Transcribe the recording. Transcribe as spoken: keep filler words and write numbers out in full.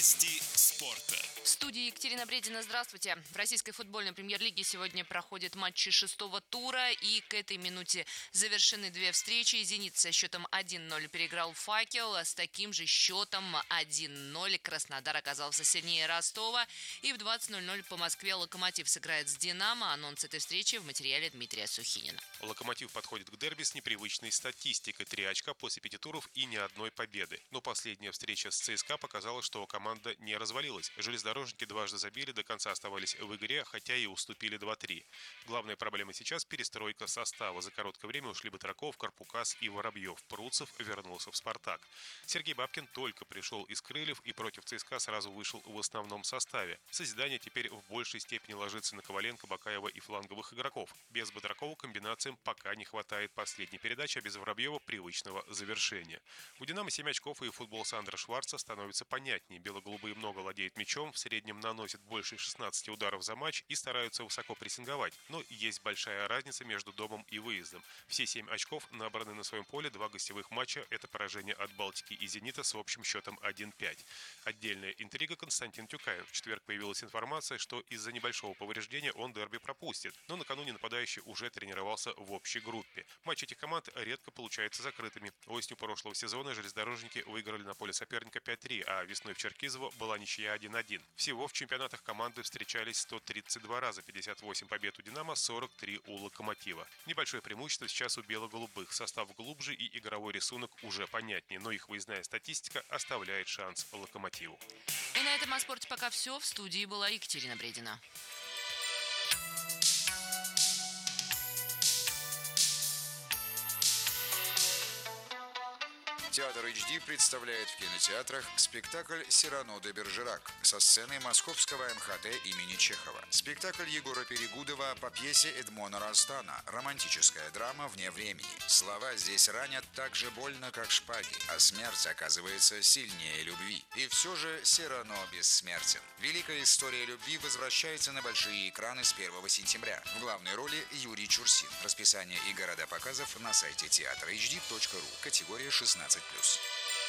Новости спорта. В студии Екатерина Бредина. Здравствуйте. В российской футбольной премьер-лиге сегодня проходят матчи шестого тура, и к этой минуте завершены две встречи. «Зенит» со счетом один ноль переиграл «Факел», а с таким же счетом один ноль Краснодар оказался сильнее Ростова. И в двадцать ноль ноль по Москве «Локомотив» сыграет с «Динамо». Анонс этой встречи в материале Дмитрия Сухинина. «Локомотив» подходит к дерби с непривычной статистикой. Три очка после пяти туров и ни одной победы. Но последняя встреча с ЦСКА показала, что команда не развалилась. Железнодорожники дважды забили, до конца оставались в игре, хотя и уступили два-три. Главная проблема сейчас – перестройка состава. За короткое время ушли Батраков, Карпукас и Воробьев. Пруцев вернулся в «Спартак». Сергей Бабкин только пришел из «Крыльев» и против ЦСКА сразу вышел в основном составе. Созидание теперь в большей степени ложится на Коваленко, Бакаева и фланговых игроков. Без Батракова комбинациям пока не хватает последней передачи, а без Воробьева – привычного завершения. У «Динамо» семь очков, и футбол Сандра Шварца становится понятнее. Бело-голубые много владеют мячом, в среднем наносят больше шестнадцати ударов за матч и стараются высоко прессинговать. Но есть большая разница между домом и выездом. Все семь очков набраны на своем поле, два гостевых матча – это поражение от «Балтики» и «Зенита» с общим счетом один пять. Отдельная интрига – Константин Тюкаев. В четверг появилась информация, что из-за небольшого повреждения он дерби пропустит. Но накануне нападающий уже тренировался в общей группе. Матчи этих команд редко получаются закрытыми. Осенью прошлого сезона железнодорожники выиграли на поле соперника пять-три, а весной в Черкизово была ничья один-один. Всего в чемпионатах команды встречались сто тридцать два раза, пятьдесят восемь побед у «Динамо», сорок три у «Локомотива». Небольшое преимущество сейчас у бело-голубых. Состав глубже и игровой рисунок уже понятнее, но их выездная статистика оставляет шанс «Локомотиву». И на этом о спорте пока все. В студии была Екатерина Бредина. Театр эйч ди представляет в кинотеатрах спектакль «Сирано де Бержерак» со сцены Московского эм ха тэ имени Чехова. Спектакль Егора Перегудова по пьесе Эдмона Растана. Романтическая драма вне времени. Слова здесь ранят так же больно, как шпаги, а смерть оказывается сильнее любви. И все же Сирано бессмертен. Великая история любви возвращается на большие экраны с первого сентября. В главной роли Юрий Чурсин. Расписание и города показов на сайте театр эйч ди точка ру. Категория шестнадцать плюс.